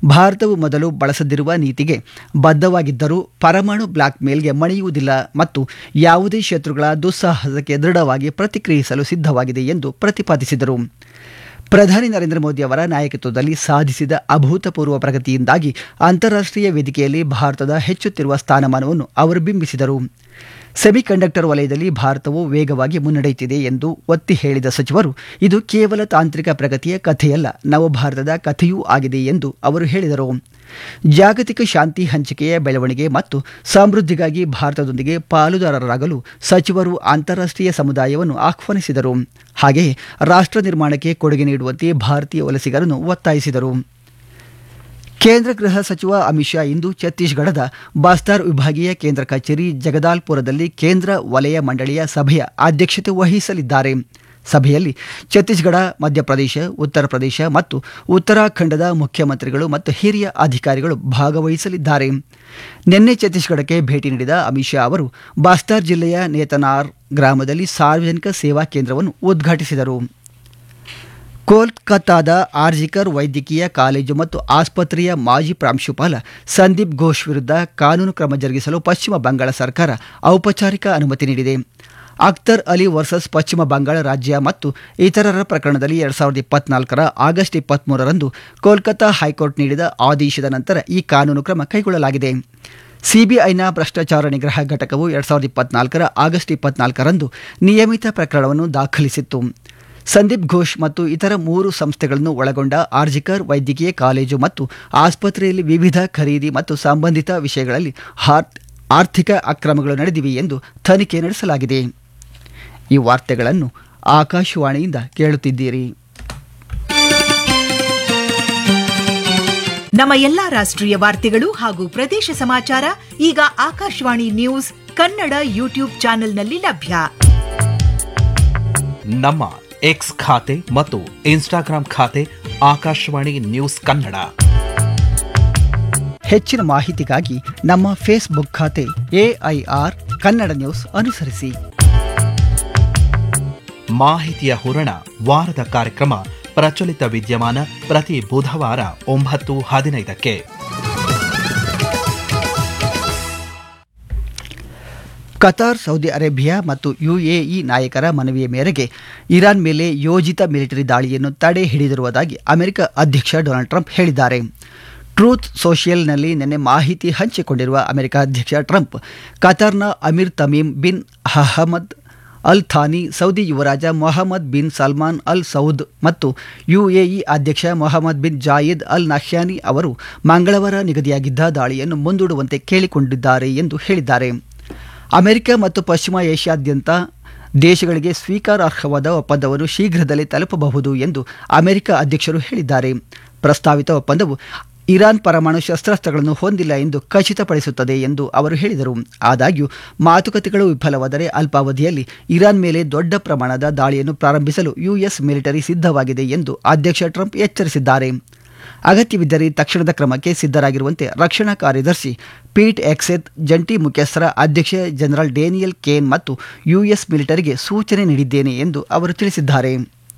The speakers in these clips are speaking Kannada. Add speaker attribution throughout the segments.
Speaker 1: ಭಾರತವು ಮೊದಲು ಬಳಸದಿರುವ ನೀತಿಗೆ ಬದ್ಧವಾಗಿದ್ದರೂ ಪರಮಾಣು ಬ್ಲಾಕ್ ಮೇಲ್ಗೆ ಮಣಿಯುವುದಿಲ್ಲ ಮತ್ತು ಯಾವುದೇ ಶತ್ರುಗಳ ದುಸ್ಸಾಹಸಕ್ಕೆ ದೃಢವಾಗಿ ಪ್ರತಿಕ್ರಿಯಿಸಲು ಸಿದ್ಧವಾಗಿದೆ ಎಂದು ಪ್ರತಿಪಾದಿಸಿದರು. ಪ್ರಧಾನಿ ನರೇಂದ್ರ ಮೋದಿ ಅವರ ನಾಯಕತ್ವದಲ್ಲಿ ಸಾಧಿಸಿದ ಅಭೂತಪೂರ್ವ ಪ್ರಗತಿಯಿಂದಾಗಿ ಅಂತಾರಾಷ್ಟ್ರೀಯ ವೇದಿಕೆಯಲ್ಲಿ ಭಾರತದ ಹೆಚ್ಚುತ್ತಿರುವ ಸ್ಥಾನಮಾನವನ್ನು ಅವರು ಬಿಂಬಿಸಿದರು. ಸೆಮಿಕಂಡಕ್ಟರ್ ವಲಯದಲ್ಲಿ ಭಾರತವು ವೇಗವಾಗಿ ಮುನ್ನಡೆಯುತ್ತಿದೆ ಎಂದು ಒತ್ತಿ ಹೇಳಿದ ಸಚಿವರು, ಇದು ಕೇವಲ ತಾಂತ್ರಿಕ ಪ್ರಗತಿಯ ಕಥೆಯಲ್ಲ, ನವಭಾರತದ ಕಥೆಯೂ ಆಗಿದೆ ಎಂದು ಅವರು ಹೇಳಿದರು. ಜಾಗತಿಕ ಶಾಂತಿ, ಹಂಚಿಕೆಯ ಬೆಳವಣಿಗೆ ಮತ್ತು ಸಮೃದ್ಧಿಗಾಗಿ ಭಾರತದೊಂದಿಗೆ ಪಾಲುದಾರರಾಗಲು ಸಚಿವರು ಅಂತಾರಾಷ್ಟ್ರೀಯ ಸಮುದಾಯವನ್ನು ಆಹ್ವಾನಿಸಿದರು. ಹಾಗೆಯೇ ರಾಷ್ಟ್ರ ನಿರ್ಮಾಣಕ್ಕೆ ಕೊಡುಗೆ ನೀಡುವಂತೆ ಭಾರತೀಯ ವಲಸಿಗರನ್ನು ಒತ್ತಾಯಿಸಿದರು. ಕೇಂದ್ರ ಗೃಹ ಸಚಿವ ಅಮಿತ್ ಶಾ ಇಂದು ಛತ್ತೀಸ್ಗಢದ ಬಸ್ತಾರ್ ವಿಭಾಗೀಯ ಕೇಂದ್ರ ಕಚೇರಿ ಜಗದಾಲ್ಪುರದಲ್ಲಿ ಕೇಂದ್ರ ವಲಯ ಮಂಡಳಿಯ ಸಭೆಯ ಅಧ್ಯಕ್ಷತೆ ವಹಿಸಲಿದ್ದಾರೆ. ಸಭೆಯಲ್ಲಿ ಛತ್ತೀಸ್ಗಢ, ಮಧ್ಯಪ್ರದೇಶ, ಉತ್ತರ ಪ್ರದೇಶ ಮತ್ತು ಉತ್ತರಾಖಂಡದ ಮುಖ್ಯಮಂತ್ರಿಗಳು ಮತ್ತು ಹಿರಿಯ ಅಧಿಕಾರಿಗಳು ಭಾಗವಹಿಸಲಿದ್ದಾರೆ. ನಿನ್ನೆ ಛತ್ತೀಸ್ಗಢಕ್ಕೆ ಭೇಟಿ ನೀಡಿದ ಅಮಿತ್ ಶಾ ಅವರು ಬಸ್ತಾರ್ ಜಿಲ್ಲೆಯ ನೇತನಾರ್ ಗ್ರಾಮದಲ್ಲಿ ಸಾರ್ವಜನಿಕ ಸೇವಾ ಕೇಂದ್ರವನ್ನು ಉದ್ಘಾಟಿಸಿದರು. ಕೋಲ್ಕತ್ತಾದ ಆರ್ಜಿಕರ್ ವೈದ್ಯಕೀಯ ಕಾಲೇಜು ಮತ್ತು ಆಸ್ಪತ್ರೆಯ ಮಾಜಿ ಪ್ರಾಂಶುಪಾಲ ಸಂದೀಪ್ ಘೋಷ್ ವಿರುದ್ಧ ಕಾನೂನು ಕ್ರಮ ಜರುಗಿಸಲು ಪಶ್ಚಿಮ ಬಂಗಾಳ ಸರ್ಕಾರ ಔಪಚಾರಿಕ ಅನುಮತಿ ನೀಡಿದೆ. ಅಖ್ತರ್ ಅಲಿ ವರ್ಸಸ್ ಪಶ್ಚಿಮ ಬಂಗಾಳ ರಾಜ್ಯ ಮತ್ತು ಇತರರ ಪ್ರಕರಣದಲ್ಲಿ 2024 ಆಗಸ್ಟ್ 23ರಂದು ಕೋಲ್ಕತ್ತಾ ಹೈಕೋರ್ಟ್ ನೀಡಿದ ಆದೇಶದ ನಂತರ ಈ ಕಾನೂನು ಕ್ರಮ ಕೈಗೊಳ್ಳಲಾಗಿದೆ. ಸಿಬಿಐನ ಭ್ರಷ್ಟಾಚಾರ ನಿಗ್ರಹ ಘಟಕವು 2024 ಆಗಸ್ಟ್ 24ರಂದು ನಿಯಮಿತ ಪ್ರಕರಣವನ್ನು ದಾಖಲಿಸಿತ್ತು. ಸಂದೀಪ್ ಘೋಷ್ ಮತ್ತು ಇತರ 3 ಸಂಸ್ಥೆಗಳನ್ನು ಒಳಗೊಂಡ ಆರ್ಜಿಕರ್ ವೈದ್ಯಕೀಯ ಕಾಲೇಜು ಮತ್ತು ಆಸ್ಪತ್ರೆಯಲ್ಲಿ ವಿವಿಧ ಖರೀದಿ ಮತ್ತು ಸಂಬಂಧಿತ ವಿಷಯಗಳಲ್ಲಿ ಆರ್ಥಿಕ ಅಕ್ರಮಗಳು ನಡೆದಿವೆ ಎಂದು ತನಿಖೆ ನಡೆಸಲಾಗಿದೆ. ಈ ವಾರ್ತೆಗಳನ್ನು ಆಕಾಶವಾಣಿಯಿಂದ ಕೇಳುತ್ತಿದ್ದೀರಿ.
Speaker 2: ನಮ್ಮ ಎಲ್ಲಾ ರಾಷ್ಟ್ರೀಯ ವಾರ್ತೆಗಳು ಹಾಗೂ ಪ್ರದೇಶ ಸಮಾಚಾರ ಈಗ ಆಕಾಶವಾಣಿ ನ್ಯೂಸ್ ಕನ್ನಡ ಯೂಟ್ಯೂಬ್ ಚಾನೆಲ್ನಲ್ಲಿ ಲಭ್ಯ.
Speaker 3: ನಮ್ಮ ಎಕ್ಸ್ ಖಾತೆ ಮತ್ತು ಇನ್ಸ್ಟಾಗ್ರಾಂ ಖಾತೆ ಆಕಾಶವಾಣಿ ನ್ಯೂಸ್ ಕನ್ನಡ.
Speaker 1: ಹೆಚ್ಚಿನ ಮಾಹಿತಿಗಾಗಿ ನಮ್ಮ ಫೇಸ್ಬುಕ್ ಖಾತೆ AIR ಕನ್ನಡ ನ್ಯೂಸ್ ಅನುಸರಿಸಿ.
Speaker 3: ಮಾಹಿತಿಯ ಹೂರಣ ವಾರದ ಕಾರ್ಯಕ್ರಮ ಪ್ರಚಲಿತ ವಿದ್ಯಮಾನ ಪ್ರತಿ ಬುಧವಾರ 9:15ಕ್ಕೆ.
Speaker 1: ಕತಾರ್, ಸೌದಿ ಅರೇಬಿಯಾ ಮತ್ತು UAE ನಾಯಕರ ಮನವಿಯ ಮೇರೆಗೆ ಇರಾನ್ ಮೇಲೆ ಯೋಜಿತ ಮಿಲಿಟರಿ ದಾಳಿಯನ್ನು ತಡೆ ಹಿಡಿದಿರುವುದಾಗಿ ಅಮೆರಿಕ ಅಧ್ಯಕ್ಷ ಡೊನಾಲ್ಡ್ ಟ್ರಂಪ್ ಹೇಳಿದ್ದಾರೆ. ಟ್ರೂತ್ ಸೋಷಿಯಲ್ನಲ್ಲಿ ನಿನ್ನೆ ಮಾಹಿತಿ ಹಂಚಿಕೊಂಡಿರುವ ಅಮೆರಿಕ ಅಧ್ಯಕ್ಷ Trump, ಕತಾರ್ನ Amir Tamim bin Ahmed Al Thani, Saudi ಯುವರಾಜ Mohammed bin Salman Al Saud ಮತ್ತು UAE ಅಧ್ಯಕ್ಷ ಮೊಹಮ್ಮದ್ ಬಿನ್ ಜಾಯೆದ್ ಅಲ್ ನಹ್ಯಾನಿ ಅವರು ಮಂಗಳವಾರ ನಿಗದಿಯಾಗಿದ್ದ ದಾಳಿಯನ್ನು ಮುಂದೂಡುವಂತೆ ಕೇಳಿಕೊಂಡಿದ್ದಾರೆ ಎಂದು ಹೇಳಿದ್ದಾರೆ. ಅಮೆರಿಕ ಮತ್ತು ಪಶ್ಚಿಮ ಏಷ್ಯಾದ್ಯಂತ ದೇಶಗಳಿಗೆ ಸ್ವೀಕಾರಾರ್ಹವಾದ ಒಪ್ಪಂದವನ್ನು ಶೀಘ್ರದಲ್ಲೇ ತಲುಪಬಹುದು ಎಂದು ಅಮೆರಿಕ ಅಧ್ಯಕ್ಷರು ಹೇಳಿದ್ದಾರೆ. ಪ್ರಸ್ತಾವಿತ ಒಪ್ಪಂದವು ಇರಾನ್ ಪರಮಾಣು ಶಸ್ತ್ರಾಸ್ತ್ರಗಳನ್ನು ಹೊಂದಿಲ್ಲ ಎಂದು ಖಚಿತಪಡಿಸುತ್ತದೆ ಎಂದು ಅವರು ಹೇಳಿದರು. ಆದಾಗ್ಯೂ ಮಾತುಕತೆಗಳು ವಿಫಲವಾದರೆ ಅಲ್ಪಾವಧಿಯಲ್ಲಿ ಇರಾನ್ ಮೇಲೆ ದೊಡ್ಡ ಪ್ರಮಾಣದ ದಾಳಿಯನ್ನು ಪ್ರಾರಂಭಿಸಲು US ಮಿಲಿಟರಿ ಸಿದ್ಧವಾಗಿದೆ ಎಂದು ಅಧ್ಯಕ್ಷ ಟ್ರಂಪ್ ಎಚ್ಚರಿಸಿದ್ದಾರೆ. ಅಗತ್ಯವಿದ್ದರೆ ತಕ್ಷಣದ ಕ್ರಮಕ್ಕೆ ಸಿದ್ಧರಾಗಿರುವಂತೆ ರಕ್ಷಣಾ ಕಾರ್ಯದರ್ಶಿ ಪೀಟ್ ಎಕ್ಸೆತ್, ಜಂಟಿ ಮುಖ್ಯಸ್ಥರ ಅಧ್ಯಕ್ಷ ಜನರಲ್ ಡೇನಿಯಲ್ ಕೇನ್ ಮತ್ತು US ಮಿಲಿಟರಿಗೆ ಸೂಚನೆ ನೀಡಿದ್ದೇನೆ ಎಂದು ಅವರು ತಿಳಿಸಿದ್ದಾರೆ.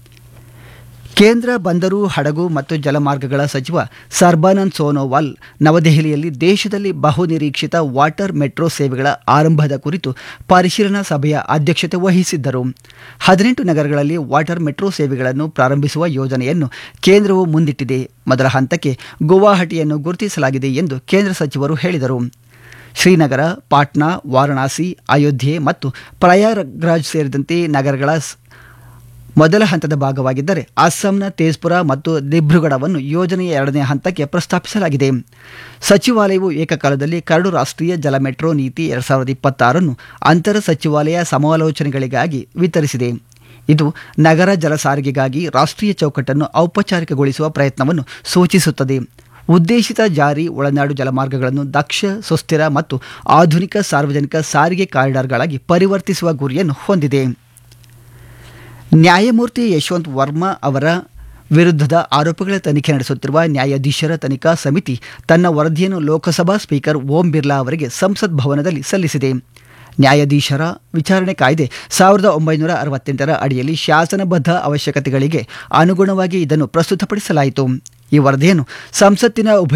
Speaker 1: ಕೇಂದ್ರ ಬಂದರು, ಹಡಗು ಮತ್ತು ಜಲಮಾರ್ಗಗಳ ಸಚಿವ ಸರ್ಬಾನಂದ್ ಸೋನೋವಾಲ್ ನವದೆಹಲಿಯಲ್ಲಿ ದೇಶದಲ್ಲಿ ಬಹುನಿರೀಕ್ಷಿತ ವಾಟರ್ ಮೆಟ್ರೋ ಸೇವೆಗಳ ಆರಂಭದ ಕುರಿತು ಪರಿಶೀಲನಾ ಸಭೆಯ ಅಧ್ಯಕ್ಷತೆ ವಹಿಸಿದ್ದರು. 18 ನಗರಗಳಲ್ಲಿ ವಾಟರ್ ಮೆಟ್ರೋ ಸೇವೆಗಳನ್ನು ಪ್ರಾರಂಭಿಸುವ ಯೋಜನೆಯನ್ನು ಕೇಂದ್ರವು ಮುಂದಿಟ್ಟಿದೆ. ಮೊದಲ ಹಂತಕ್ಕೆ ಗುವಾಹಟಿಯನ್ನು ಗುರುತಿಸಲಾಗಿದೆ ಎಂದು ಕೇಂದ್ರ ಸಚಿವರು ಹೇಳಿದರು. ಶ್ರೀನಗರ, ಪಾಟ್ನಾ, ವಾರಣಾಸಿ, ಅಯೋಧ್ಯೆ ಮತ್ತು ಪ್ರಯಾಗ್ರಾಜ್ ಸೇರಿದಂತೆ ನಗರಗಳ ಮೊದಲ ಹಂತದ ಭಾಗವಾಗಿದ್ದರೆ ಅಸ್ಸಾಂನ ತೇಜ್ಪುರ ಮತ್ತು ದಿಬ್ರುಗಢವನ್ನು ಯೋಜನೆಯ 2ನೇ ಹಂತಕ್ಕೆ ಪ್ರಸ್ತಾಪಿಸಲಾಗಿದೆ. ಸಚಿವಾಲಯವು ಏಕಕಾಲದಲ್ಲಿ ಕರಡು ರಾಷ್ಟ್ರೀಯ ಜಲ ಮೆಟ್ರೋ ನೀತಿ 2026 ಅಂತರ ಸಚಿವಾಲಯ ಸಮಾಲೋಚನೆಗಳಿಗಾಗಿ ವಿತರಿಸಿದೆ. ಇದು ನಗರ ಜಲ ಸಾರಿಗೆಗಾಗಿ ರಾಷ್ಟ್ರೀಯ ಚೌಕಟ್ಟನ್ನು ಔಪಚಾರಿಕಗೊಳಿಸುವ ಪ್ರಯತ್ನವನ್ನು ಸೂಚಿಸುತ್ತದೆ. ಉದ್ದೇಶಿತ ಜಾರಿ ಒಳನಾಡು ಜಲಮಾರ್ಗಗಳನ್ನು ದಕ್ಷ, ಸುಸ್ಥಿರ ಮತ್ತು ಆಧುನಿಕ ಸಾರ್ವಜನಿಕ ಸಾರಿಗೆ ಕಾರಿಡಾರ್ಗಳಾಗಿ ಪರಿವರ್ತಿಸುವ ಗುರಿಯನ್ನು ಹೊಂದಿದೆ. ನ್ಯಾಯಮೂರ್ತಿ ಯಶವಂತ್ ವರ್ಮಾ ಅವರ ವಿರುದ್ಧದ ಆರೋಪಗಳ ತನಿಖೆ ನಡೆಸುತ್ತಿರುವ ನ್ಯಾಯಾಧೀಶರ ತನಿಖಾ ಸಮಿತಿ ತನ್ನ ವರದಿಯನ್ನು ಲೋಕಸಭಾ ಸ್ಪೀಕರ್ ಓಂ ಬಿರ್ಲಾ ಅವರಿಗೆ ಸಂಸತ್ ಭವನದಲ್ಲಿ ಸಲ್ಲಿಸಿದೆ. ನ್ಯಾಯಾಧೀಶರ ವಿಚಾರಣೆ ಕಾಯ್ದೆ 1968 ಅಡಿಯಲ್ಲಿ ಶಾಸನಬದ್ಧ ಅವಶ್ಯಕತೆಗಳಿಗೆ ಅನುಗುಣವಾಗಿ ಇದನ್ನು ಪ್ರಸ್ತುತಪಡಿಸಲಾಯಿತು. ಈ ವರದಿಯನ್ನು ಸಂಸತ್ತಿನ